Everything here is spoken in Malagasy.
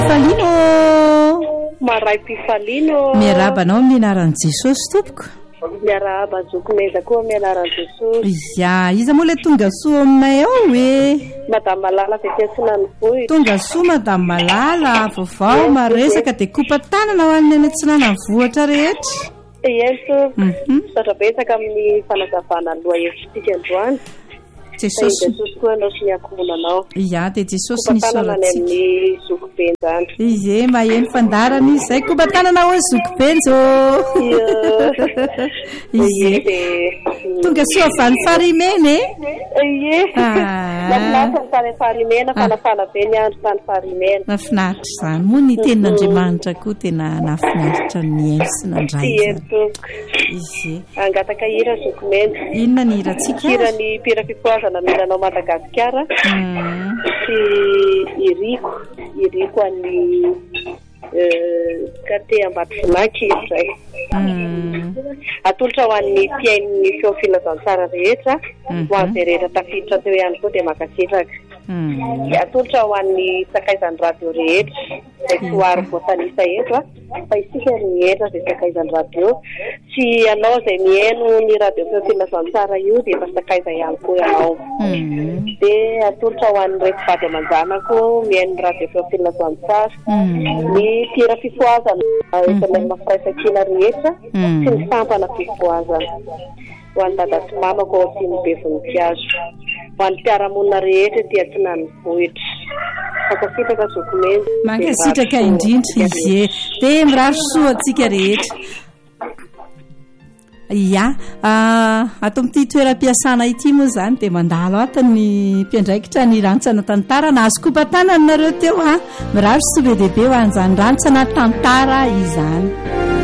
Falino maray Pifalino miarabanao amin'ny anaran'i Jesosy tompoko. Miaraba Zokomeza koa amin'ny anaran'i Jesosy. Ya, iza moa le tonga soa aminay ao hoe Madame Malala fetesina ny vohitra. Tonga soa Madame Malala, vaovao maresaka dia kopa-tanana ho an'ny any Antsinana vohitra rehetra. Yeso satra betsaka amin'ny fanazavana aloha hevitsika androany. Jesosy koa anao sy niakomonanao. Ya, dia Jesosy Kopa-tanana any amin'ny Zokobe zany. Izy maheno fandarana izy zay kopa-tanana hoe Zokobenjo. Izy tonga soa vanifarimena Ie. Mafinaritra ny farimena fanafana be ny andro tany farimena. Mafinaritra izany moa ny tenin'Andriamanitra koa tena nafinaritra ny ainy sy nandray izany. Izy angataka hira Zokomena. Inona ny hirantsika? Hira ny mpira fipoazana milanao Madagasikara. Sy Iriko an'ny kate Ambatolaky izay. Atolotra ho an'ny mpiain'ny feo filazantsara rehetra, ho an'izay rehetra tafiditra teo ihany koa dia makasitraka. Atolotra ho an'ny sakaizan'ny radio rehetra, izay soary voatanisa eto fa isika rehetra izay sakaizan'ny radio. Sy ianao izay mihaino ny radio feo filazantsara io dia efa sakaiza ihany koa ianao. Dia atolotra ho an'ny rehetra vady aman-janako mihaino ny radio feo filazantsara. Ny mpira fifoazana efa ilay mafiraisakina rehetra sy ny sampana fifoazana. Ho an'ny dada sy mamako sy ny be voninkazo. Ho an'ny mpiaramonina rehetra dia Antsinana vohitra. Mankasitraka Zokomena. Mankasitraka indrindra izy. Dia mirary soa antsika rehetra. Ya, ato amin'ity toeram-piasana ity moa izany dia mandalo ato ny mpiandraikitra ny rantsana tantara na azo kopa-tanana nareo teo mirary soa be dia be ho an'izany rantsana tantara izany.